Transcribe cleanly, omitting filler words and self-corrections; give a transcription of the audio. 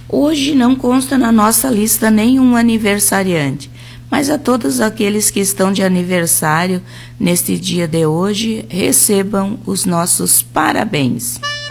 Hoje não consta na nossa lista nenhum aniversariante, mas a todos aqueles que estão de aniversário neste dia de hoje, recebam os nossos parabéns.